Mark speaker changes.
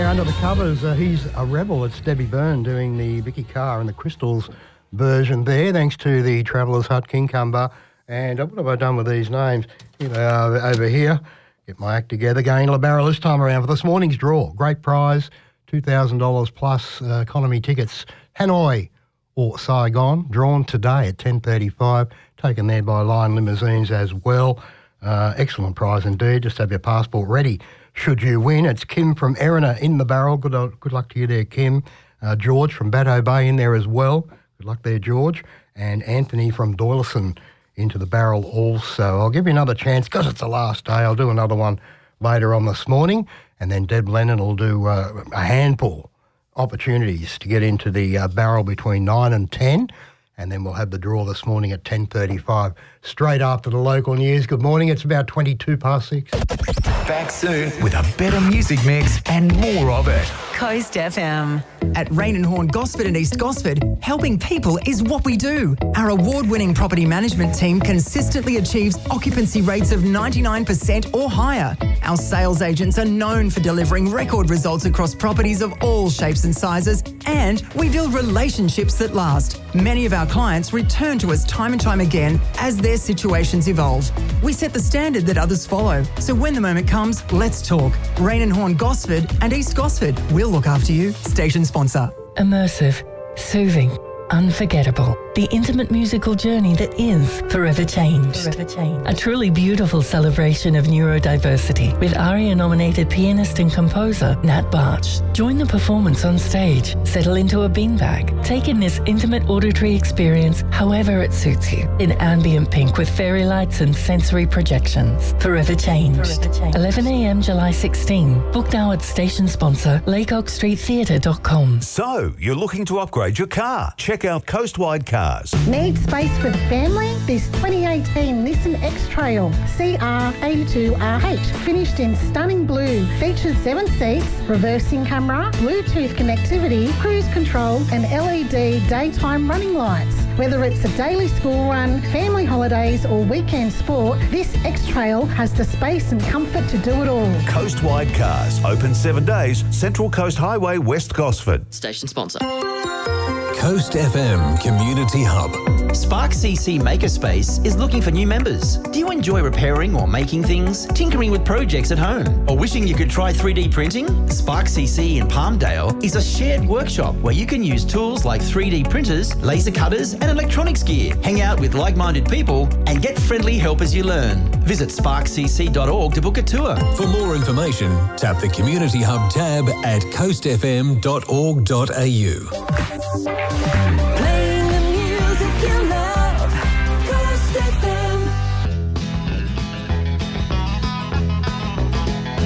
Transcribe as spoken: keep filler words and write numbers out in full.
Speaker 1: Under the Covers. Uh, he's a rebel. It's Debbie Byrne doing the Vicky Carr and the Crystals version there, thanks to the Travellers Hut, Kincumber. And uh, what have I done with these names? You know, uh, over here, get my act together. Going to La Barrel this time around for this morning's draw. Great prize, two thousand dollars plus uh, economy tickets. Hanoi or Saigon, drawn today at ten thirty-five, taken there by Lion Limousines as well. Uh, excellent prize indeed. Just have your passport ready should you win. It's Kim from Erina in the barrel. Good, uh, good luck to you there, Kim. Uh, George from Bateau Bay in there as well. Good luck there, George. And Anthony from Doyleson into the barrel also. I'll give you another chance because it's the last day. I'll do another one later on this morning, and then Deb Lennon will do uh, a handful opportunities to get into the uh, barrel between nine and ten, and then we'll have the draw this morning at ten thirty-five, straight after the local news. Good morning. It's about twenty-two past six.
Speaker 2: Back soon with a better music mix and more of it.
Speaker 3: Coast F M. At Rain and Horn Gosford and East Gosford, helping people is what we do. Our award-winning property management team consistently achieves occupancy rates of ninety-nine percent or higher. Our sales agents are known for delivering record results across properties of all shapes and sizes, and we build relationships that last. Many of our clients return to us time and time again as their situations evolve. We set the standard that others follow, so when the moment comes, let's talk. Rain and Horn Gosford and East Gosford. We'll look after you. Station sponsor.
Speaker 4: Immersive, soothing, unforgettable. The intimate musical journey that is Forever Changed. Forever Changed. A truly beautiful celebration of neurodiversity with ARIA-nominated pianist and composer Nat Barch. Join the performance on stage, settle into a beanbag, take in this intimate auditory experience however it suits you. In ambient pink with fairy lights and sensory projections. Forever Changed. Forever Changed. eleven a m July sixteenth. Book now at station sponsor laycock street theatre dot com.
Speaker 5: So, you're looking to upgrade your car? Check out Coastwide Cars.
Speaker 6: Need space for the family? This twenty eighteen Nissan X-Trail C R eighty-two R H, finished in stunning blue, features seven seats, reversing camera, Bluetooth connectivity, cruise control and L E D daytime running lights. Whether it's a daily school run, family holidays or weekend sport, this X-Trail has the space and comfort to do it all.
Speaker 5: Coastwide Cars, open seven days, Central Coast Highway, West Gosford.
Speaker 7: Station sponsor.
Speaker 8: Coast F M Community Hub.
Speaker 7: Spark C C Makerspace is looking for new members. Do you enjoy repairing or making things, tinkering with projects at home, or wishing you could try three D printing? Spark C C in Palmdale is a shared workshop where you can use tools like three D printers, laser cutters and electronics gear, hang out with like-minded people and get friendly help as you learn. Visit spark c c dot org to book a tour.
Speaker 8: For more information, tap the Community Hub tab at coast f m dot org dot a u.